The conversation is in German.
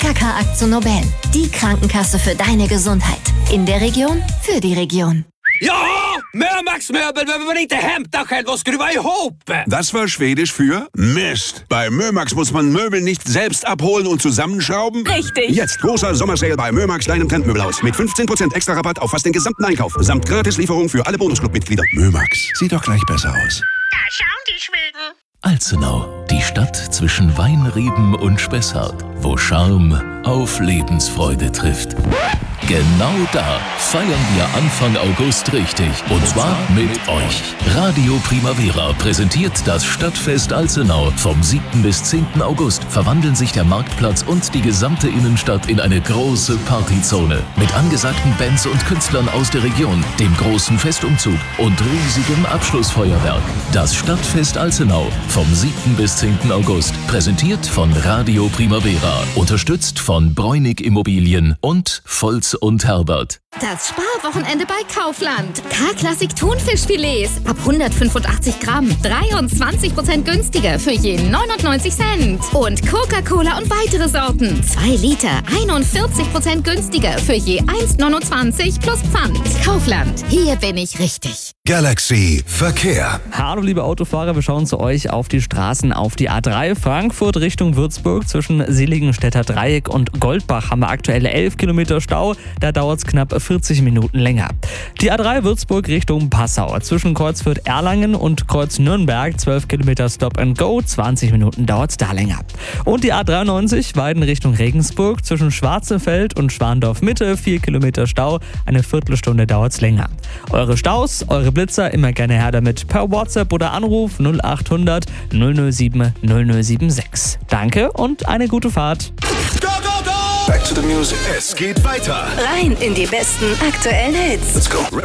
PKK Aktion Nobel. Die Krankenkasse für deine Gesundheit. In der Region, für die Region. Ja, Mömax-Möbel behöver man inte hämta själv och skruva ihop. Das war Schwedisch für Mist. Bei Mömax muss man Möbel nicht selbst abholen und zusammenschrauben. Richtig. Jetzt großer Sommersale bei Mömax kleinem Trendmöbelhaus mit 15% extra Rabatt auf fast den gesamten Einkauf. Samt Gratislieferung für alle Bonusclub-Mitglieder. Mömax, sieht doch gleich besser aus. Da schauen die Schweden. Alzenau, die Stadt zwischen Weinreben und Spessart, wo Charme auf Lebensfreude trifft. Genau da feiern wir Anfang August richtig. Und zwar mit euch. Radio Primavera präsentiert das Stadtfest Alzenau. Vom 7. bis 10. August verwandeln sich der Marktplatz und die gesamte Innenstadt in eine große Partyzone. Mit angesagten Bands und Künstlern aus der Region, dem großen Festumzug und riesigem Abschlussfeuerwerk. Das Stadtfest Alzenau vom 7. bis 10. August. Präsentiert von Radio Primavera. Unterstützt von Bräunig Immobilien und Volz und Herbert. Das Sparwochenende bei Kaufland. K-Klassik Thunfischfilets ab 185 Gramm. 23% günstiger für je 99 Cent. Und Coca-Cola und weitere Sorten. 2 Liter 41% günstiger für je 1,29 plus Pfand. Kaufland. Hier bin ich richtig. Galaxy Verkehr. Hallo liebe Autofahrer, wir schauen zu euch auf die Straßen, auf die A3 Frankfurt Richtung Würzburg. Zwischen Seligenstädter Dreieck und Goldbach haben wir aktuell 11 Kilometer Stau. Da dauert es knapp 40 Minuten länger. Die A3 Würzburg Richtung Passau. Zwischen Kreuz Fürth-Erlangen und Kreuz Nürnberg 12 Kilometer Stop and Go. 20 Minuten dauert es da länger. Und die A93 Weiden Richtung Regensburg. Zwischen Schwarzefeld und Schwandorf Mitte 4 Kilometer Stau. Eine Viertelstunde dauert es länger. Eure Staus, eure Blitzer immer gerne her damit per WhatsApp oder Anruf 0800 007 0076. Danke und eine gute Fahrt. Go, go, go! Back to the music. Es geht weiter. Rein in die besten aktuellen Hits. Let's go.